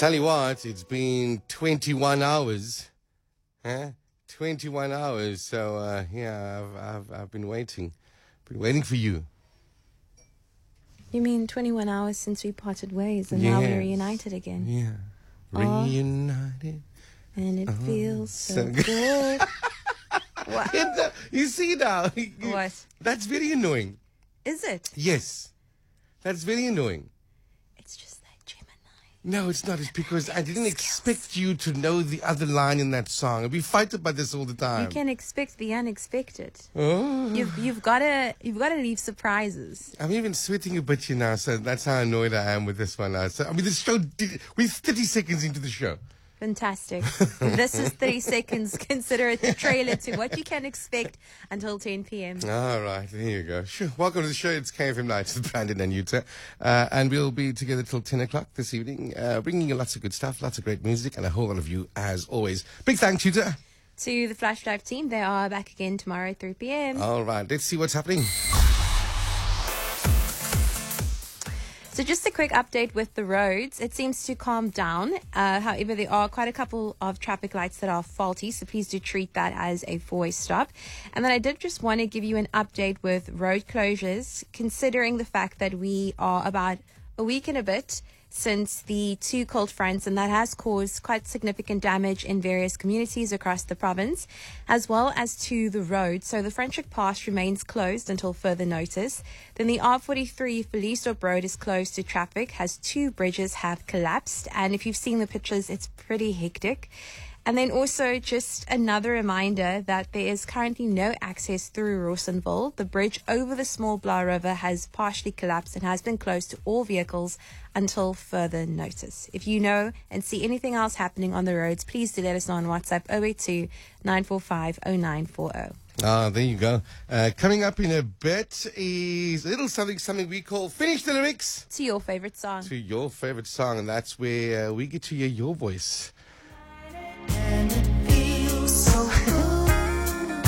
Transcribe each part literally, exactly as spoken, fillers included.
tell you what, it's been twenty-one hours. Huh? twenty-one hours. So, uh, yeah, I've, I've, I've been waiting. Been waiting for you. You mean twenty-one hours since we parted ways and now Yes. we're reunited again? Yeah. Oh. Reunited. And it Oh, feels so, so good. good. What? It, uh, you see now. What? That's very annoying. Is it? Yes. That's very annoying. It's just that Gemini. No, it's not. It's because I didn't Skills. expect you to know the other line in that song. We fight about this all the time. You can expect the unexpected. Oh. You've you've gotta you've gotta leave surprises. I'm even sweating a bit, you know, so that's how annoyed I am with this one now. So, I mean, the show, did, we're thirty seconds into the show. Fantastic. This is thirty seconds. Consider it the trailer to what you can expect until ten p.m. All right, there you go. Sure. Welcome to the show. It's K F M Nights with Brandon and Yuta. Uh, and we'll be together till ten o'clock this evening, uh, bringing you lots of good stuff, lots of great music, and a whole lot of you as always. Big thanks, Yuta. To the Flash Drive team, they are back again tomorrow at three p.m. All right, let's see what's happening. So just a quick update with the roads. It seems to calm down. Uh, however, there are quite a couple of traffic lights that are faulty, so please do treat that as a four-way stop. And then I did just want to give you an update with road closures, considering the fact that we are about a week and a bit since the two cold fronts, and that has caused quite significant damage in various communities across the province, as well as to the road. So the Franschhoek Pass remains closed until further notice. Then the R forty-three Verliesdorp Road is closed to traffic, as two bridges have collapsed. And if you've seen the pictures, it's pretty hectic. And then also just another reminder that there is currently no access through Rawsonville. The bridge over the Small Blah River has partially collapsed and has been closed to all vehicles until further notice. If you know and see anything else happening on the roads, please do let us know on WhatsApp oh eight two, nine four five, oh nine four oh. Ah, there you go. Uh, coming up in a bit is a little something, something we call Finish the Lyrics To your favorite song. to your favorite song, and that's where uh, we get to hear your voice. And it feels so good.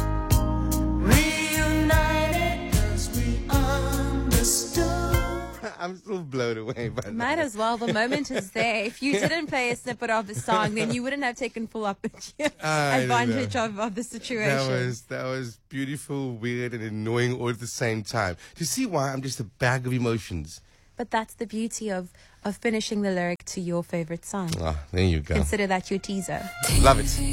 Reunited 'cause we understood. I'm still blown away by that. Might as well. The moment is there. If you didn't play a snippet of the song, then you wouldn't have taken full up- I advantage know. of, of the situation. That was that was beautiful, weird, and annoying all at the same time. Do you see why I'm just a bag of emotions? But that's the beauty of, of finishing the lyric to your favorite song. Ah, there you go. Consider that your teaser. Love it.